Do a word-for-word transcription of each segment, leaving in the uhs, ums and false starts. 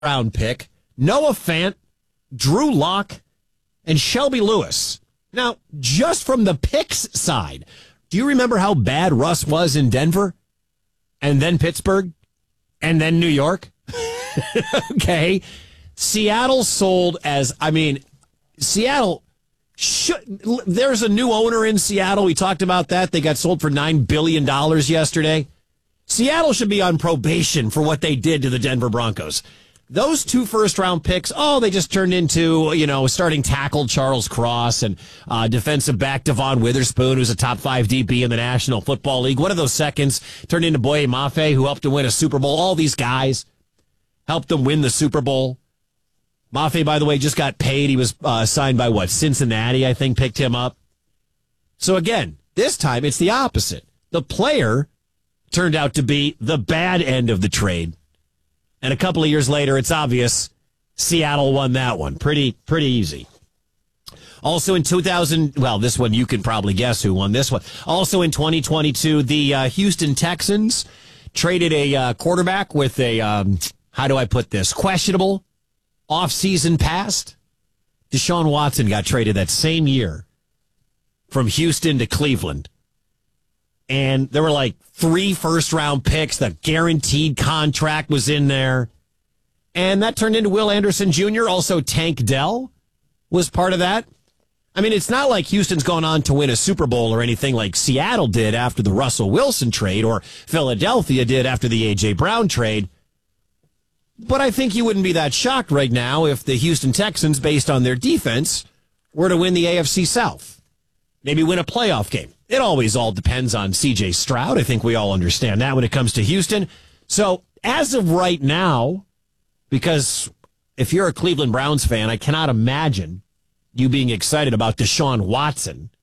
round pick, Noah Fant, Drew Lock, and Shelby Lewis. Now, just from the picks side, do you remember how bad Russ was in Denver? And then Pittsburgh? And then New York? Okay. Seattle sold as, I mean, Seattle, should, there's a new owner in Seattle. We talked about that. They got sold for nine billion dollars yesterday. Seattle should be on probation for what they did to the Denver Broncos. Those two first-round picks, oh, they just turned into, you know, starting tackle Charles Cross and uh, defensive back Devon Witherspoon, who's a top five D B in the National Football League. One of those seconds turned into Boye Mafe, who helped to win a Super Bowl. All these guys helped them win the Super Bowl. Mafe, by the way, just got paid. He was uh, signed by, what, Cincinnati, I think, picked him up. So, again, this time it's the opposite. The player turned out to be the bad end of the trade. And a couple of years later, it's obvious Seattle won that one. Pretty, pretty easy. Also in two thousand, well, this one you can probably guess who won this one. Also in twenty twenty-two, the uh, Houston Texans traded a uh, quarterback with a, um, how do I put this, questionable off-season past. Deshaun Watson got traded that same year from Houston to Cleveland. And there were like three first-round picks. The guaranteed contract was in there. And that turned into Will Anderson Junior Also, Tank Dell was part of that. I mean, it's not like Houston's gone on to win a Super Bowl or anything like Seattle did after the Russell Wilson trade or Philadelphia did after the A J. Brown trade. But I think you wouldn't be that shocked right now if the Houston Texans, based on their defense, were to win the A F C South. Maybe win a playoff game. It always all depends on C J. Stroud. I think we all understand that when it comes to Houston. So as of right now, because if you're a Cleveland Browns fan, I cannot imagine you being excited about Deshaun Watson,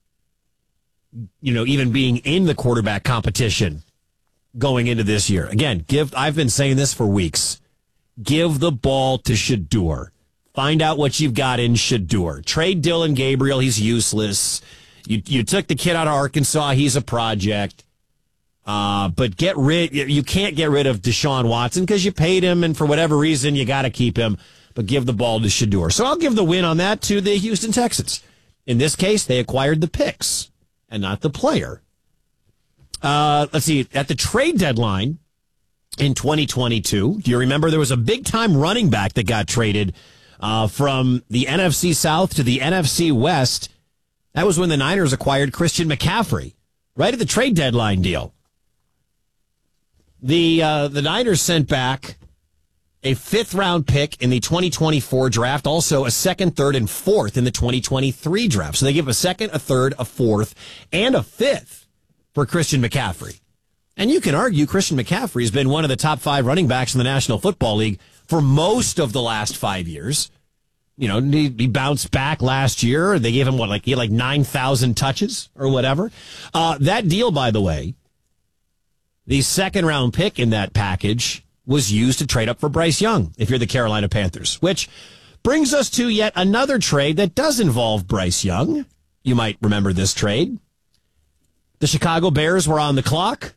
you know, even being in the quarterback competition going into this year. Again, give. I've been saying this for weeks. Give the ball to Shedeur. Find out what you've got in Shedeur. Trade Dylan Gabriel. He's useless. You you took the kid out of Arkansas. He's a project. Uh, but get rid. You can't get rid of Deshaun Watson because you paid him, and for whatever reason, you got to keep him. But give the ball to Shedeur. So I'll give the win on that to the Houston Texans. In this case, they acquired the picks and not the player. Uh, let's see. At the trade deadline in twenty twenty-two, do you remember there was a big-time running back that got traded uh, from the N F C South to the N F C West? That was when the Niners acquired Christian McCaffrey, right at the trade deadline deal. The uh, the Niners sent back a fifth-round pick in the twenty twenty-four draft, also a second, third, and fourth in the twenty twenty-three draft. So they give a second, a third, a fourth, and a fifth for Christian McCaffrey. And you can argue Christian McCaffrey has been one of the top five running backs in the National Football League for most of the last five years. You know, he, he bounced back last year. They gave him, what, like he had like nine thousand touches or whatever. Uh, that deal, by the way, the second-round pick in that package was used to trade up for Bryce Young, if you're the Carolina Panthers, which brings us to yet another trade that does involve Bryce Young. You might remember this trade. The Chicago Bears were on the clock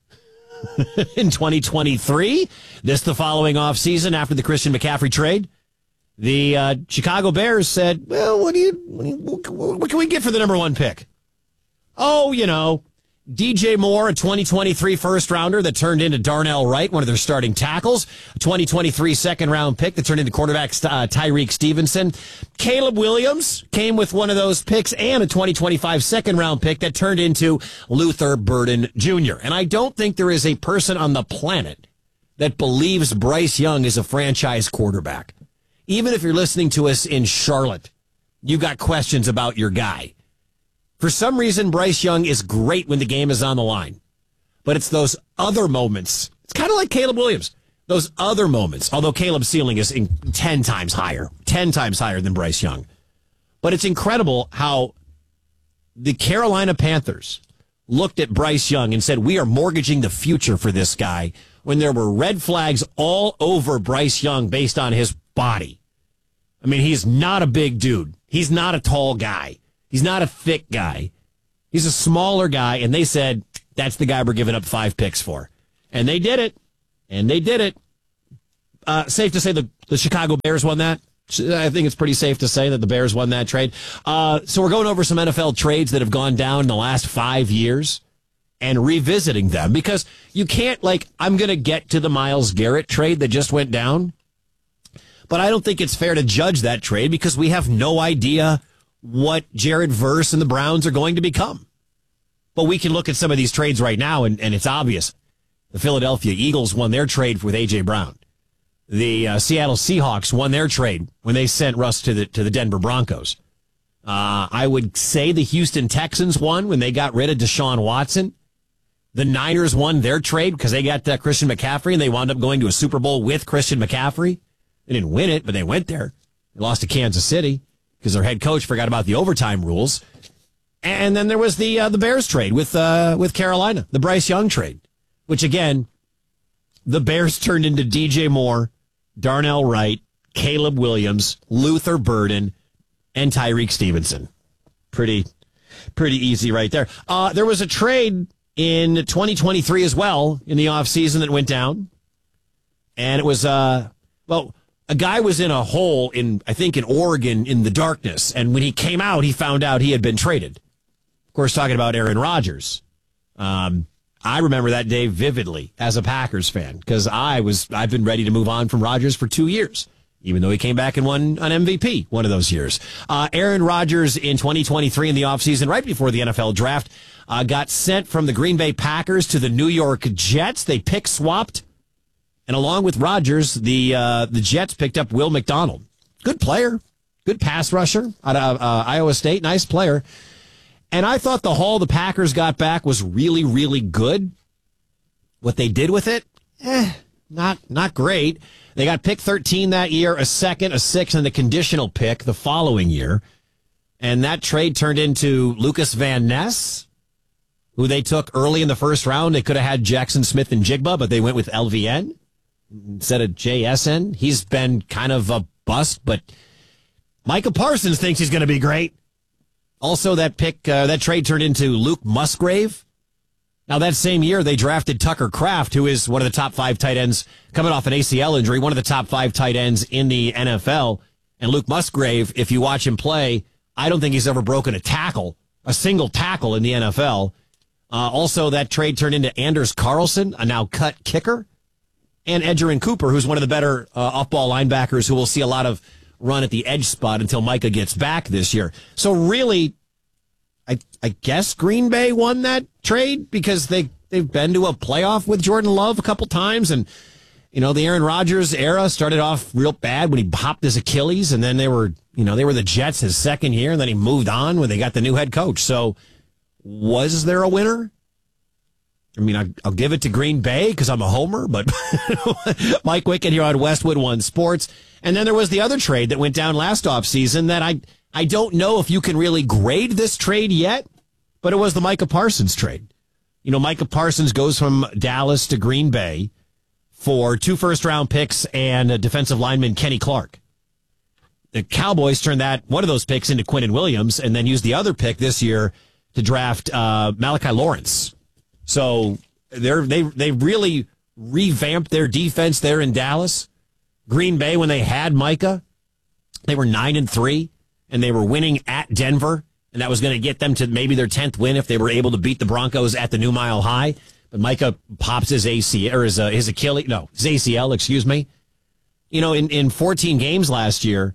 in twenty twenty-three. This the following offseason after the Christian McCaffrey trade. The uh, Chicago Bears said, well, what do you, what do you, what can we get for the number one pick? Oh, you know, D J Moore, a twenty twenty-three first-rounder that turned into Darnell Wright, one of their starting tackles. A twenty twenty-three second-round pick that turned into quarterback uh, Tyreek Stevenson. Caleb Williams came with one of those picks and a twenty twenty-five second-round pick that turned into Luther Burden Junior And I don't think there is a person on the planet that believes Bryce Young is a franchise quarterback. Even if you're listening to us in Charlotte, you got questions about your guy. For some reason, Bryce Young is great when the game is on the line. But it's those other moments. It's kind of like Caleb Williams. Those other moments, although Caleb's ceiling is in ten times higher, ten times higher than Bryce Young. But it's incredible how the Carolina Panthers looked at Bryce Young and said, we are mortgaging the future for this guy, when there were red flags all over Bryce Young based on his body. I mean, he's not a big dude. He's not a tall guy. He's not a thick guy. He's a smaller guy, and they said, that's the guy we're giving up five picks for. And they did it. And they did it. uh, safe to say the, the Chicago Bears won that. I think it's pretty safe to say that the Bears won that trade. Uh, so we're going over some N F L trades that have gone down in the last five years and revisiting them because you can't, like, I'm going to get to the Myles Garrett trade that just went down, but I don't think it's fair to judge that trade because we have no idea what Jared Verse and the Browns are going to become. But we can look at some of these trades right now, and, and it's obvious. The Philadelphia Eagles won their trade with A J. Brown. The uh, Seattle Seahawks won their trade when they sent Russ to the to the Denver Broncos. Uh, I would say the Houston Texans won when they got rid of Deshaun Watson. The Niners won their trade because they got uh, Christian McCaffrey, and they wound up going to a Super Bowl with Christian McCaffrey. They didn't win it, but they went there. They lost to Kansas City because their head coach forgot about the overtime rules. And then there was the uh, the Bears trade with uh, with Carolina, the Bryce Young trade, which, again, the Bears turned into D J Moore, Darnell Wright, Caleb Williams, Luther Burden, and Tyreek Stevenson. Pretty, pretty easy right there. Uh, there was a trade in twenty twenty-three as well in the offseason that went down. And it was, uh, well, a guy was in a hole in, I think, in Oregon in the darkness. And when he came out, he found out he had been traded. Of course, talking about Aaron Rodgers. Um, I remember that day vividly as a Packers fan because I was I've been ready to move on from Rodgers for two years, even though he came back and won an M V P one of those years. Uh, Aaron Rodgers in twenty twenty-three in the offseason, right before the N F L draft, uh, got sent from the Green Bay Packers to the New York Jets. They pick swapped, and along with Rodgers, the uh, the Jets picked up Will McDonald. Good player, good pass rusher out of uh, Iowa State, nice player. And I thought the haul the Packers got back was really, really good. What they did with it, eh, not not great. They got pick thirteen that year, a second, a sixth, and a conditional pick the following year. And that trade turned into Lucas Van Ness, who they took early in the first round. They could have had Jackson Smith and Jigba, but they went with L V N instead of J S N. He's been kind of a bust, but Micah Parsons thinks he's going to be great. Also, that pick, uh, that trade turned into Luke Musgrave. Now, that same year, they drafted Tucker Kraft, who is one of the top five tight ends coming off an A C L injury, one of the top five tight ends in the N F L. And Luke Musgrave, if you watch him play, I don't think he's ever broken a tackle, a single tackle in the N F L. Uh, also, that trade turned into Anders Carlson, a now cut kicker, and Edgerrin Cooper, who's one of the better uh, off-ball linebackers who will see a lot of run at the edge spot until Micah gets back this year. So really, I I guess Green Bay won that trade because they, they've been to a playoff with Jordan Love a couple times. And, you know, the Aaron Rodgers era started off real bad when he popped his Achilles. And then they were, you know, they were the Jets his second year. And then he moved on when they got the new head coach. So was there a winner? I mean, I, I'll give it to Green Bay because I'm a homer, but Mike Wickett here on Westwood One Sports. And then there was the other trade that went down last offseason that I I don't know if you can really grade this trade yet, but it was the Micah Parsons trade. You know, Micah Parsons goes from Dallas to Green Bay for two first-round picks and a defensive lineman, Kenny Clark. The Cowboys turned that one of those picks into Quinnen Williams and then used the other pick this year to draft uh, Malachi Lawrence. So they're, they they really revamped their defense there in Dallas. Green Bay, when they had Micah, they were nine and three, and they were winning at Denver, and that was going to get them to maybe their tenth win if they were able to beat the Broncos at the New Mile High. But Micah pops his A C L or his uh, his Achilles, no, his A C L, excuse me. You know, in in fourteen games last year,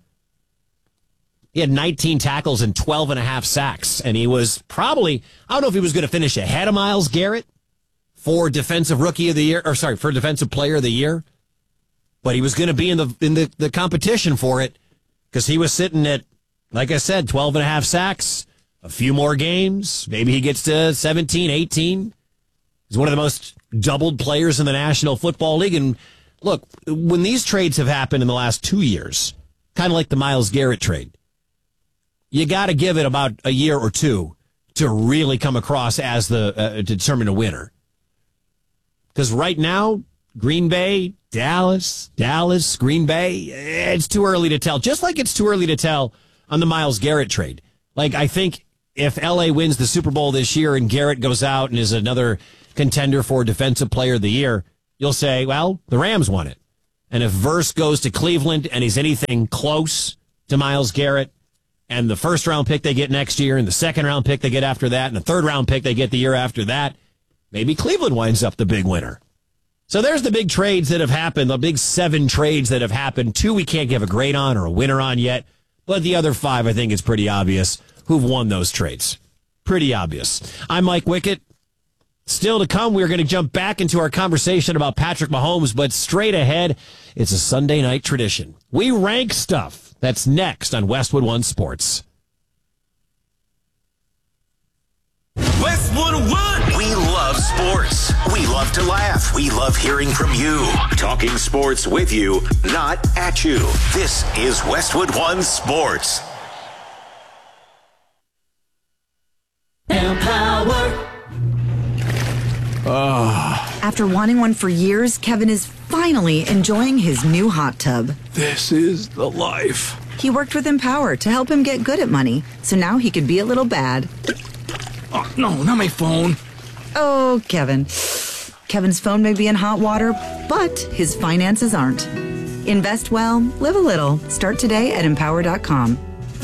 he had nineteen tackles and twelve and a half sacks, and he was probably, I don't know if he was going to finish ahead of Myles Garrett for defensive rookie of the year, or sorry, for defensive player of the year, but he was going to be in the in the, the competition for it because he was sitting at, like I said, twelve and a half sacks, a few more games, maybe he gets to seventeen, eighteen. He's one of the most doubled players in the National Football League. And look, when these trades have happened in the last two years, kind of like the Myles Garrett trade, you got to give it about a year or two to really come across as the uh, to determine a winner. Because right now, Green Bay, Dallas, Dallas, Green Bay, it's too early to tell. Just like it's too early to tell on the Myles Garrett trade. Like, I think if L A wins the Super Bowl this year and Garrett goes out and is another contender for Defensive Player of the Year, you'll say, well, the Rams won it. And if Verse goes to Cleveland and he's anything close to Myles Garrett, and the first round pick they get next year, and the second round pick they get after that, and the third round pick they get the year after that, maybe Cleveland winds up the big winner. So there's the big trades that have happened, the big seven trades that have happened. Two we can't give a grade on or a winner on yet, but the other five, I think it's pretty obvious who've won those trades. Pretty obvious. I'm Mike Wickett. Still to come, we're going to jump back into our conversation about Patrick Mahomes, but straight ahead, it's a Sunday night tradition. We rank stuff. That's next on Westwood One Sports. Westwood One! We love sports. We love to laugh. We love hearing from you. Talking sports with you, not at you. This is Westwood One Sports. Empower. Oh. After wanting one for years, Kevin is finally enjoying his new hot tub. This is the life. He worked with Empower to help him get good at money, so now he could be a little bad. Oh, no, not my phone. Oh, Kevin. Kevin's phone may be in hot water, but his finances aren't. Invest well, live a little. Start today at empower dot com.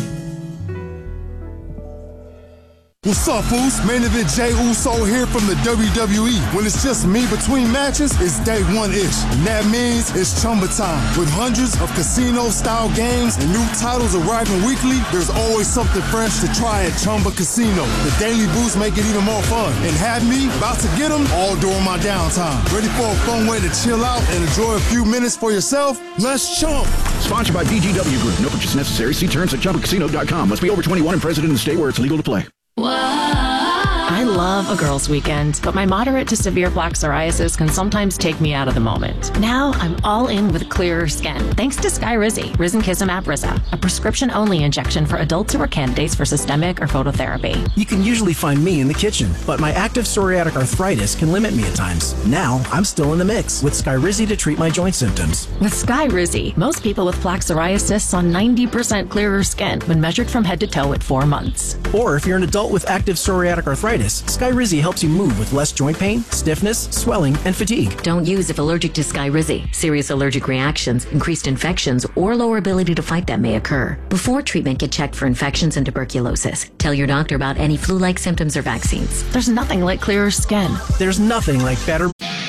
What's up, fools? Main event Jey Uso here from the W W E. When it's just me between matches, it's day one-ish. And that means it's Chumba time. With hundreds of casino-style games and new titles arriving weekly, there's always something fresh to try at Chumba Casino. The daily boosts make it even more fun. And have me about to get them all during my downtime. Ready for a fun way to chill out and enjoy a few minutes for yourself? Let's chump. Sponsored by B G W Group. No purchase necessary. See terms at chumba casino dot com. Must be over twenty-one and present in the state where it's legal to play. I love a girls' weekend, but my moderate to severe plaque psoriasis can sometimes take me out of the moment. Now I'm all in with clearer skin, thanks to Skyrizi, Risankizumab Riza, a prescription-only injection for adults who are candidates for systemic or phototherapy. You can usually find me in the kitchen, but my active psoriatic arthritis can limit me at times. Now I'm still in the mix with Skyrizi to treat my joint symptoms. With Skyrizi, most people with plaque psoriasis saw ninety percent clearer skin when measured from head to toe at four months. Or if you're an adult with active psoriatic arthritis, Skyrizi helps you move with less joint pain, stiffness, swelling, and fatigue. Don't use if allergic to Skyrizi. Serious allergic reactions, increased infections, or lower ability to fight them may occur. Before treatment, get checked for infections and tuberculosis. Tell your doctor about any flu-like symptoms or vaccines. There's nothing like clearer skin. There's nothing like better...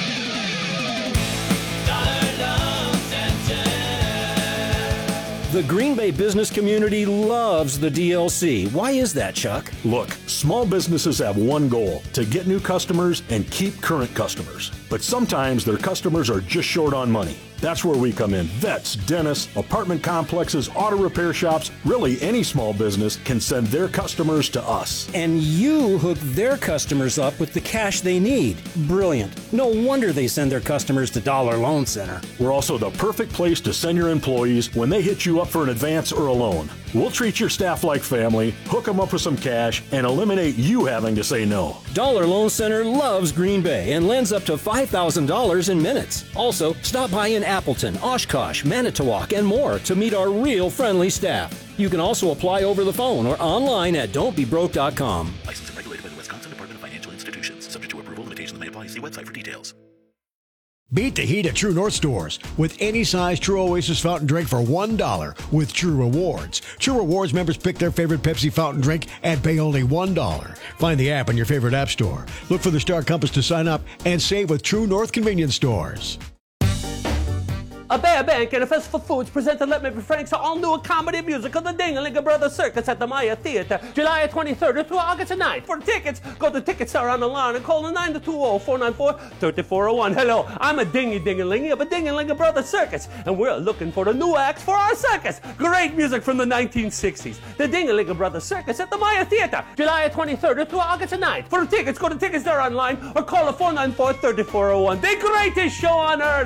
The Green Bay business community loves the D L C. Why is that, Chuck? Look, small businesses have one goal, to get new customers and keep current customers. But sometimes their customers are just short on money. That's where we come in. Vets, dentists, apartment complexes, auto repair shops, really any small business can send their customers to us. And you hook their customers up with the cash they need. Brilliant. No wonder they send their customers to Dollar Loan Center. We're also the perfect place to send your employees when they hit you up for an advance or a loan. We'll treat your staff like family, hook them up with some cash, and eliminate you having to say no. Dollar Loan Center loves Green Bay and lends up to five thousand dollars in minutes. Also, stop by in Appleton, Oshkosh, Manitowoc, and more to meet our real friendly staff. You can also apply over the phone or online at don't be broke dot com. Licensed and regulated by the Wisconsin Department of Financial Institutions. Subject to approval, limitations may apply. See website for details. Beat the heat at True North stores with any size True Oasis fountain drink for one dollar with True Rewards. True Rewards members pick their favorite Pepsi fountain drink and pay only one dollar. Find the app in your favorite app store. Look for the Star Compass to sign up and save with True North convenience stores. A Bear Bank and a Festival Foods presented Let Me Be Frank's all-new comedy musical, The Ding-a-Ling Brothers Circus at the Maya Theater, July twenty-third through August ninth. For tickets, go to Ticketstar on the line and call the nine two zero, four nine four, three four zero one. Hello, I'm a dingy-ding-a-lingy of a Ding-a-ling Brothers Circus, and we're looking for the new acts for our circus. Great music from the nineteen sixties. The Ding-a-ling Brothers Circus at the Maya Theater, July twenty-third through August ninth. For tickets, go to Ticketstar online or call the four nine four, three four zero one. The greatest show on earth.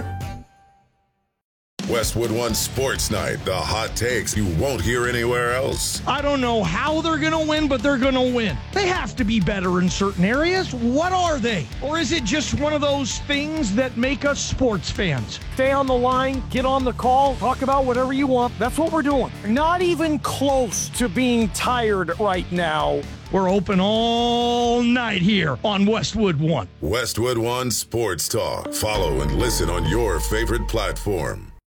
Westwood One Sports Night, the hot takes you won't hear anywhere else. I don't know how they're going to win, but they're going to win. They have to be better in certain areas. What are they? Or is it just one of those things that make us sports fans? Stay on the line, get on the call, talk about whatever you want. That's what we're doing. Not even close to being tired right now. We're open all night here on Westwood One. Westwood One Sports Talk. Follow and listen on your favorite platform.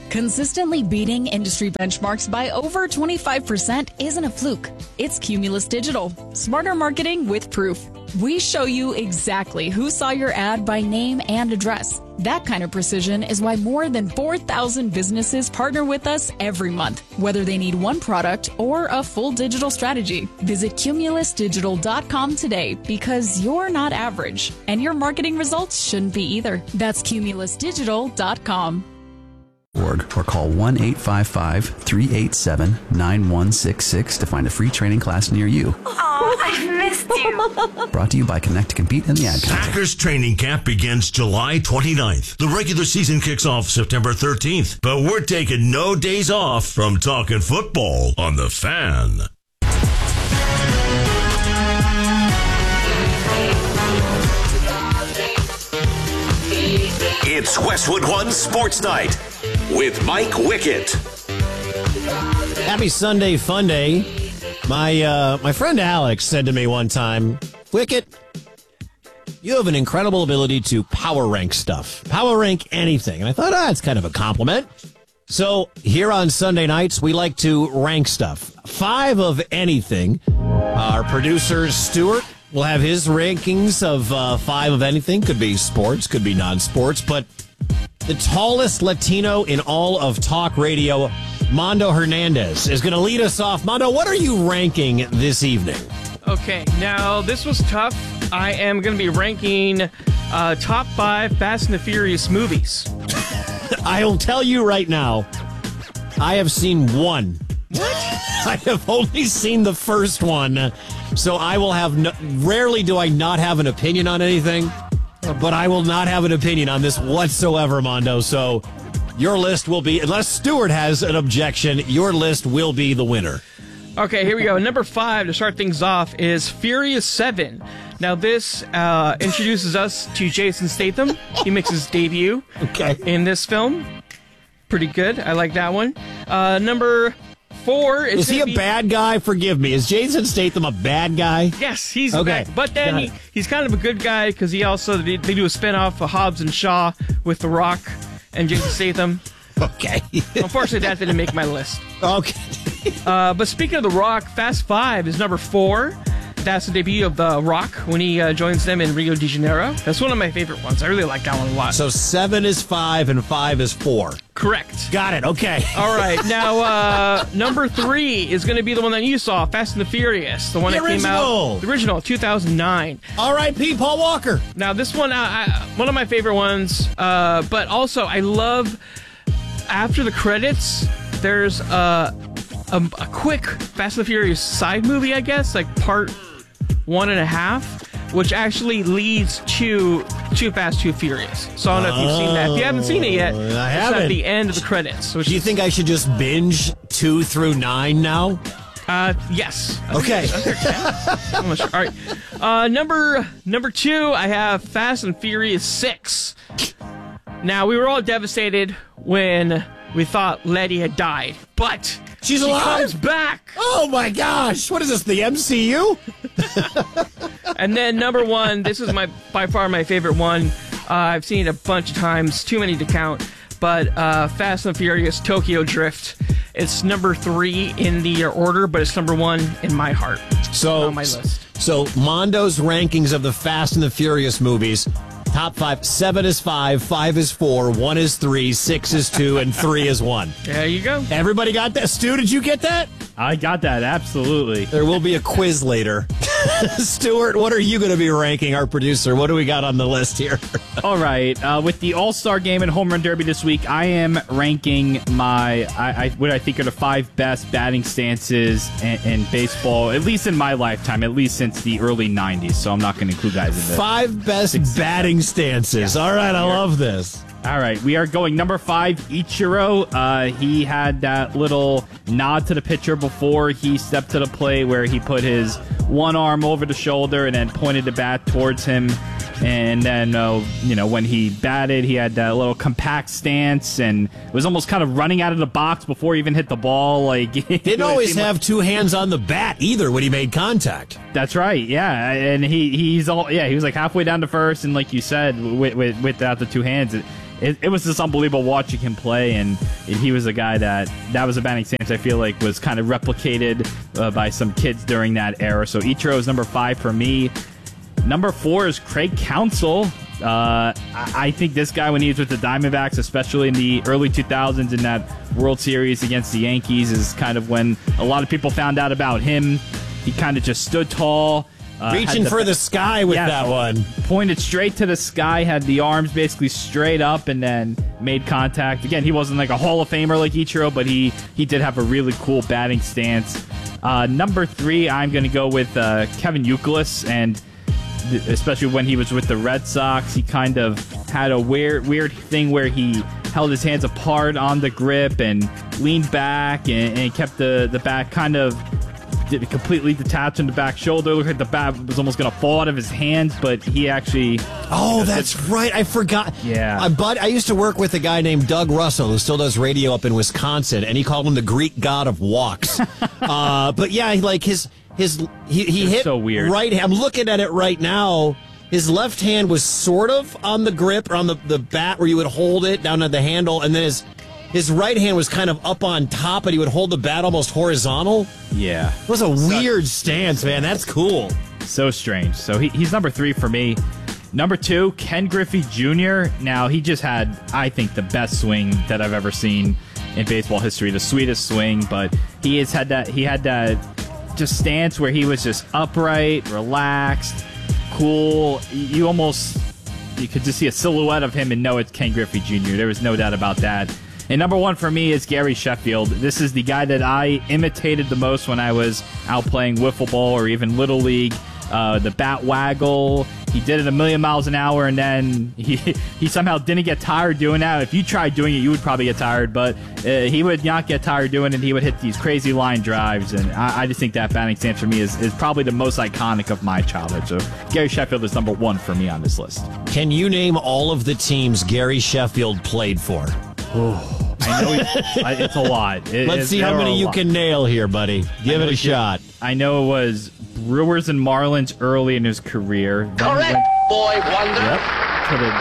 Consistently beating industry benchmarks by over twenty-five percent isn't a fluke. It's Cumulus Digital. Smarter marketing with proof. We show you exactly who saw your ad by name and address. That kind of precision is why more than four thousand businesses partner with us every month, whether they need one product or a full digital strategy. Visit cumulus digital dot com today because you're not average, and your marketing results shouldn't be either. That's cumulus digital dot com. Or call one eight five five, three eight seven, nine one six six to find a free training class near you. Oh, I missed you. Brought to you by Connect to Compete and the Ad Council. Packers training camp begins July twenty-ninth. The regular season kicks off September thirteenth. But we're taking no days off from talking football on The Fan. It's Westwood One Sports Night with Mike Wickett. Happy Sunday Fun Day. My uh, my friend Alex said to me one time, Wickett, you have an incredible ability to power rank stuff. Power rank anything. And I thought, ah, it's kind of a compliment. So here on Sunday nights, we like to rank stuff. Five of anything. Our producer, Stuart, will have his rankings of uh, five of anything. Could be sports, could be non-sports. But the tallest Latino in all of talk radio, Mondo Hernandez, is going to lead us off. Mondo, what are you ranking this evening? Okay, now this was tough. I am going to be ranking uh, top five Fast and the Furious movies. I'll tell you right now, I have seen one. What? I have only seen the first one, so I will have no, rarely do I not have an opinion on anything, but I will not have an opinion on this whatsoever, Mondo. So your list will be, unless Stuart has an objection, your list will be the winner. Okay, here we go. Number five to start things off is Furious seven. Now this uh, introduces us to Jason Statham. He makes his debut okay. in this film. Pretty good. I like that one. Uh, number four is Is he a be... bad guy? Forgive me. Is Jason Statham a bad guy? Yes, he's okay. a bad But then he, he's kind of a good guy because he also, they, they do a spinoff of Hobbs and Shaw with The Rock and Jason Statham. Okay. Unfortunately, that didn't make my list. Okay. uh, but speaking of The Rock, Fast Five is number four. That's the debut of The Rock when he uh, joins them in Rio de Janeiro. That's one of my favorite ones. I really like that one a lot. So seven is five and five is four. Correct. Got it. Okay. All right. Now, uh, number three is going to be the one that you saw, Fast and the Furious. The one The that came original. out. The original, two thousand nine. R I P Paul Walker. Now, this one, uh, I, one of my favorite ones, uh, but also I love, after the credits, there's a, a, a quick Fast and the Furious side movie, I guess, like part one and a half, which actually leads to Too Fast, Too Furious. So I don't know if you've seen that. If you haven't seen it yet, I it's haven't. at the end of the credits. Which Do you is, think I should just binge two through nine now? Uh, yes. Okay. I'm not sure. All right. Uh, number number two, I have Fast and Furious six. Now, we were all devastated when we thought Letty had died, but she's she alive. comes back. Oh my gosh! What is this? The M C U? And then number one, this is my by far my favorite one. Uh, I've seen it a bunch of times, too many to count. But uh, Fast and Furious Tokyo Drift. It's number three in the order, but it's number one in my heart. So on my list. So Mondo's rankings of the Fast and the Furious movies. Top five. Seven is five, five is four, one is three, six is two, and three is one. There you go. Everybody got that? Stu, did you get that? I got that, absolutely. There will be a quiz later. Stuart, what are you going to be ranking, our producer? What do we got on the list here? All right. Uh, with the All-Star Game and Home Run Derby this week, I am ranking my I, I what I think are the five best batting stances in, in baseball, at least in my lifetime, at least since the early nineties. So I'm not going to include guys in the Five best six, batting stances. Yeah. All right, I love this. All right, we are going number five, Ichiro. Uh, he had that little nod to the pitcher before he stepped to the plate where he put his one arm over the shoulder and then pointed the bat towards him. And then, uh, you know, when he batted, he had that little compact stance and was almost kind of running out of the box before he even hit the ball. Like Didn't always have like, two hands on the bat either when he made contact. That's right, yeah. And he he's all yeah. He was like halfway down to first, and like you said, with, with, without the two hands. It, it, it was just unbelievable watching him play, and, and he was a guy that that was a batting stance I feel like was kind of replicated uh, by some kids during that era. So Ichiro is number five for me. Number four is Craig Counsell. Uh, I, I think this guy, when he was with the Diamondbacks, especially in the early two thousands in that World Series against the Yankees, is kind of when a lot of people found out about him. He kind of just stood tall. Uh, Reaching the, for the sky with yeah, that one. Pointed straight to the sky, had the arms basically straight up, and then made contact. Again, he wasn't like a Hall of Famer like Ichiro, but he, he did have a really cool batting stance. Uh, number three, I'm going to go with uh, Kevin Youkilis, and especially when he was with the Red Sox, he kind of had a weird weird thing where he held his hands apart on the grip and leaned back and, and kept the, the bat kind of completely detached on the back shoulder. Looked like the bat was almost going to fall out of his hands, but he actually... Oh, you know, that's did, right. I forgot. Yeah. Uh, but I used to work with a guy named Doug Russell, who still does radio up in Wisconsin, and he called him the Greek god of walks. uh, but yeah, like his... His he, he hit so weird. Right. I'm looking at it right now. His left hand was sort of on the grip or on the, the bat where you would hold it down at the handle, and then his his right hand was kind of up on top, and he would hold the bat almost horizontal. Yeah, it was a weird stance, man. That's cool. So strange. So he, he's number three for me. Number two, Ken Griffey Junior Now he just had, I think, the best swing that I've ever seen in baseball history. The sweetest swing, but he has had that. He had that. Just stance where he was just upright, relaxed, cool. You almost you could just see a silhouette of him and know it's Ken Griffey Junior There was no doubt about that. And number one for me is Gary Sheffield. This is the guy that I imitated the most when I was out playing wiffle ball or even Little League. Uh, the bat waggle. He did it a million miles an hour, and then he he somehow didn't get tired doing that. If you tried doing it, you would probably get tired, but uh, he would not get tired doing it. He would hit these crazy line drives, and I, I just think that batting stance for me is, is probably the most iconic of my childhood. So Gary Sheffield is number one for me on this list. Can you name all of the teams Gary Sheffield played for? Oh, I know he, I, it's a lot. It, Let's see how many you lot. can nail here, buddy. Give it a shot. Did, I know it was Brewers and Marlins early in his career. Then Correct, went, boy wonder. Yep. To the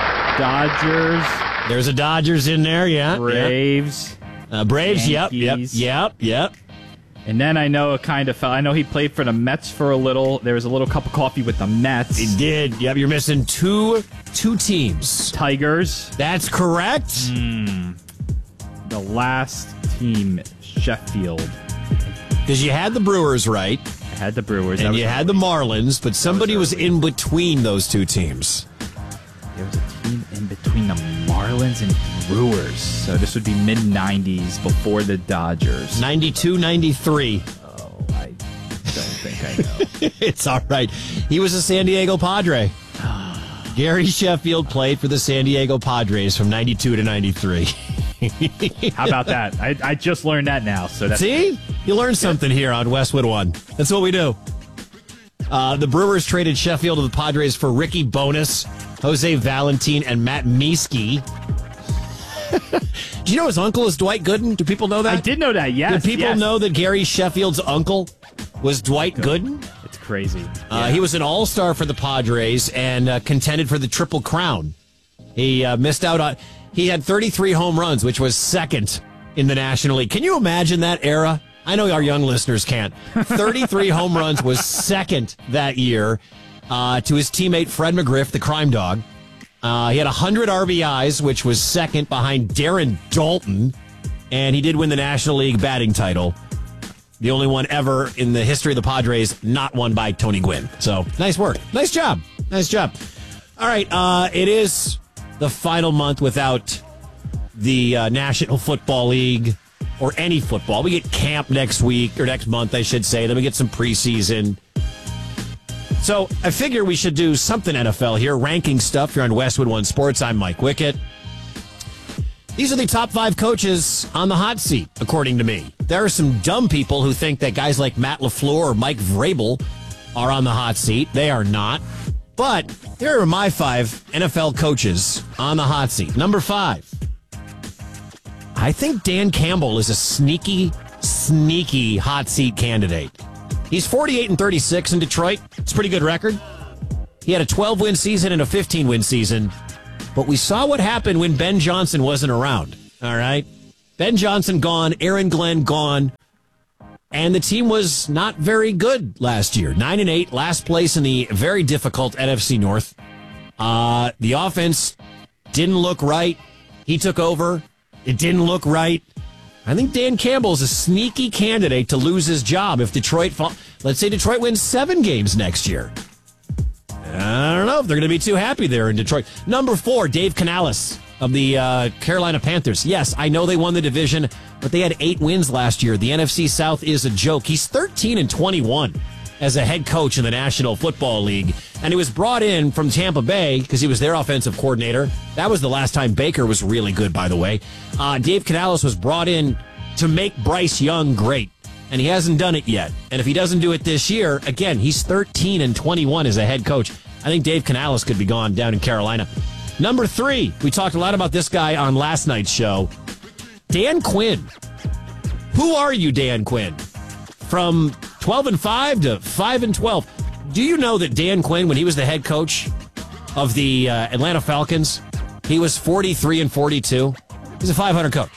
Dodgers. There's a Dodgers in there, yeah. Braves. Uh, Braves, Yankees. yep, yep, yep, yep. And then I know it kind of fell. I know he played for the Mets for a little. There was a little cup of coffee with the Mets. He did. Yep, you're missing two two teams. Tigers. That's correct. Mm. The last team, Sheffield. Because you had the Brewers right. I had the Brewers. And you had the Marlins, but somebody was, was in between those two teams. There was a team in between the Marlins and Brewers. So this would be mid nineties before the Dodgers. ninety-two ninety-three. Oh, I don't think I know. It's all right. He was a San Diego Padre. Gary Sheffield played for the San Diego Padres from ninety-two to ninety-three. How about that? I, I just learned that now. So that's See? You learned something here on Westwood One. That's what we do. Uh, the Brewers traded Sheffield to the Padres for Ricky Bonas, Jose Valentin, and Matt Mieske. Do you know his uncle is Dwight Gooden? Do people know that? I did know that, yes. Do people yes. know that Gary Sheffield's uncle was Dwight Gooden? It's crazy. Uh, yeah. He was an all-star for the Padres and uh, contended for the Triple Crown. He uh, missed out on... He had thirty-three home runs, which was second in the National League. Can you imagine that era? I know our young listeners can't. thirty-three home runs was second that year uh, to his teammate Fred McGriff, the crime dog. Uh, he had one hundred R B Is, which was second behind Darren Dalton. And he did win the National League batting title. The only one ever in the history of the Padres not won by Tony Gwynn. So, nice work. Nice job. Nice job. All right, uh, it is the final month without the uh, National Football League or any football. We get camp next week, or next month, I should say. Then we get some preseason. So I figure we should do something N F L here, ranking stuff here on Westwood One Sports. I'm Mike Wickett. These are the top five coaches on the hot seat, according to me. There are some dumb people who think that guys like Matt LaFleur or Mike Vrabel are on the hot seat. They are not. But here are my five N F L coaches on the hot seat. Number five, I think Dan Campbell is a sneaky, sneaky hot seat candidate. He's forty-eight and thirty-six in Detroit. It's a pretty good record. He had a twelve-win season and a fifteen-win season But we saw what happened when Ben Johnson wasn't around. All right? Ben Johnson gone, Aaron Glenn gone. And the team was not very good last year. Nine and eight, last place in the very difficult N F C North. Uh, the offense didn't look right. He took over. It didn't look right. I think Dan Campbell is a sneaky candidate to lose his job if Detroit, fall, let's say Detroit wins seven games next year. I don't know if they're going to be too happy there in Detroit. Number four, Dave Canales of the uh, Carolina Panthers. Yes, I know they won the division, but they had eight wins last year. The N F C South is a joke. He's thirteen and twenty-one as a head coach in the National Football League, and he was brought in from Tampa Bay because he was their offensive coordinator. That was the last time Baker was really good, by the way. Uh, Dave Canales was brought in to make Bryce Young great, and he hasn't done it yet. And if he doesn't do it this year, again, he's thirteen and twenty-one as a head coach. I think Dave Canales could be gone down in Carolina. Number three, we talked a lot about this guy on last night's show, Dan Quinn. Who are you, Dan Quinn? From twelve and five to five and twelve. Do you know that Dan Quinn, when he was the head coach of the uh, Atlanta Falcons, he was forty-three and forty-two? He's a five hundred coach.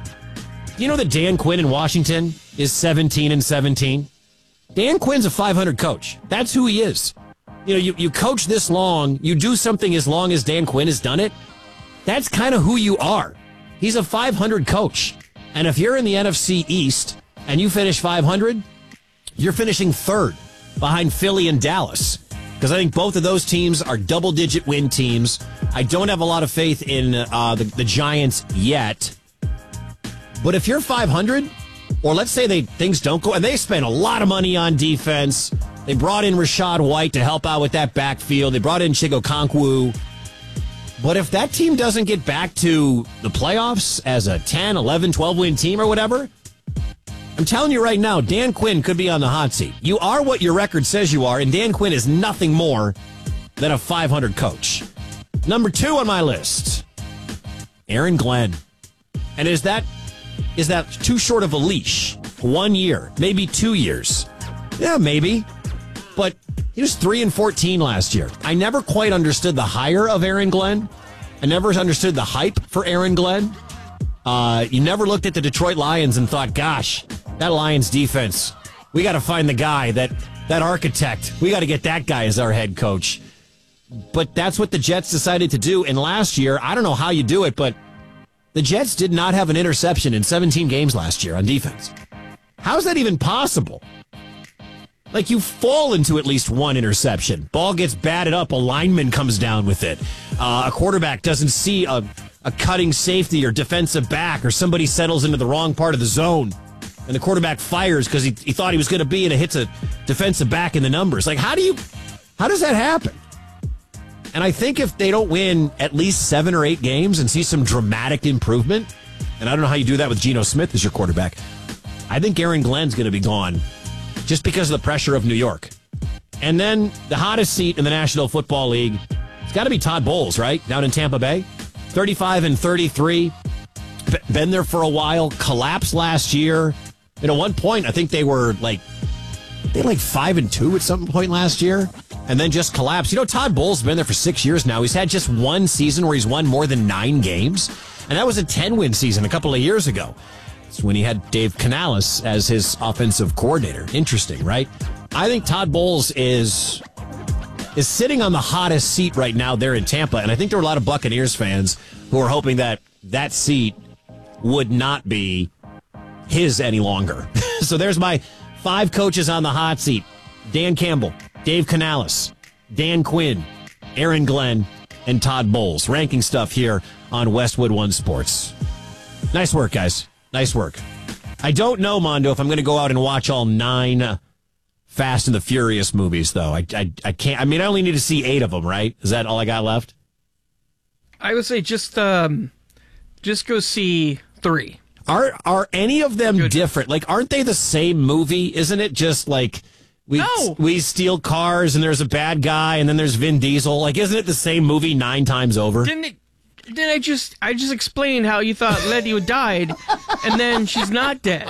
Do you know that Dan Quinn in Washington is seventeen and seventeen? Dan Quinn's a five hundred coach. That's who he is. You know, you, you coach this long, you do something as long as Dan Quinn has done it. That's kind of who you are. He's a five hundred coach. And if you're in the N F C East and you finish five hundred, you're finishing third behind Philly and Dallas. Because I think both of those teams are double-digit win teams. I don't have a lot of faith in uh, the, the Giants yet. But if you're five hundred, or let's say they things don't go, and they spent a lot of money on defense. They brought in Rashad White to help out with that backfield. They brought in Chigo Konkwu. But if that team doesn't get back to the playoffs as a ten, eleven, twelve-win team or whatever, I'm telling you right now, Dan Quinn could be on the hot seat. You are what your record says you are, and Dan Quinn is nothing more than a five hundred coach. Number two on my list, Aaron Glenn. And is that is that too short of a leash? One year, maybe two years. Yeah, maybe. But he was three and fourteen last year. I never quite understood the hire of Aaron Glenn. I never understood the hype for Aaron Glenn. Uh, you never looked at the Detroit Lions and thought, gosh, that Lions defense, we got to find the guy, that, that architect. We got to get that guy as our head coach. But that's what the Jets decided to do. And last year, I don't know how you do it, but the Jets did not have an interception in seventeen games last year on defense. How's that even possible? Like, you fall into at least one interception. Ball gets batted up, a lineman comes down with it. Uh, a quarterback doesn't see a, a cutting safety or defensive back, or somebody settles into the wrong part of the zone, and the quarterback fires because he, he thought he was going to be, and it hits a defensive back in the numbers. Like, how do you, how does that happen? And I think if they don't win at least seven or eight games and see some dramatic improvement, and I don't know how you do that with Geno Smith as your quarterback, I think Aaron Glenn's going to be gone just because of the pressure of New York. And then the hottest seat in the National Football League, it's got to be Todd Bowles, right? Down in Tampa Bay. thirty-five and thirty-three. Been there for a while. Collapsed last year. And at one point, I think they were like, they like five and two at some point last year. And then just collapsed. You know, Todd Bowles has been there for six years now. He's had just one season where he's won more than nine games. And that was a ten-win season a couple of years ago. It's when he had Dave Canales as his offensive coordinator. Interesting, right? I think Todd Bowles is is sitting on the hottest seat right now there in Tampa, and I think there were a lot of Buccaneers fans who are hoping that that seat would not be his any longer. So there's my five coaches on the hot seat. Dan Campbell, Dave Canales, Dan Quinn, Aaron Glenn, and Todd Bowles. Ranking stuff here on Westwood One Sports. Nice work, guys. Nice work. I don't know, Mondo, if I'm going to go out and watch all nine uh, Fast and the Furious movies, though. I, I I can't. I mean, I only need to see eight of them, right? Is that all I got left? I would say just um, just go see three. Are are any of them Good. different? Like, aren't they the same movie? Isn't it just like we no. we steal cars and there's a bad guy and then there's Vin Diesel? Like, isn't it the same movie nine times over? Didn't it? Didn't I just I just explained how you thought Letty died, and then she's not dead.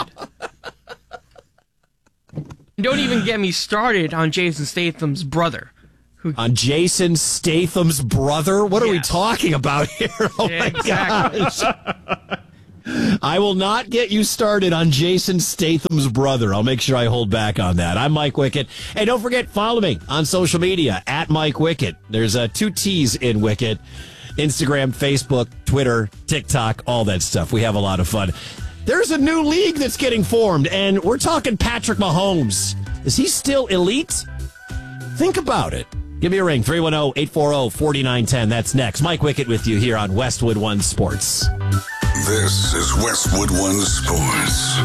Don't even get me started on Jason Statham's brother, on Jason Statham's brother. What are we Yes. talking about here? Oh, Yeah, my exactly. gosh. I will not get you started on Jason Statham's brother. I'll make sure I hold back on that. I'm Mike Wickett. Hey, don't forget, follow me on social media, at Mike Wickett. There's uh, two T's in Wickett. Instagram, Facebook, Twitter, TikTok, all that stuff. We have a lot of fun. There's a new league that's getting formed, and we're talking Patrick Mahomes. Is he still elite? Think about it. Give me a ring, three one zero, eight four zero, four nine one zero. That's next. Mike Wickett with you here on Westwood One Sports. This is Westwood One Sports.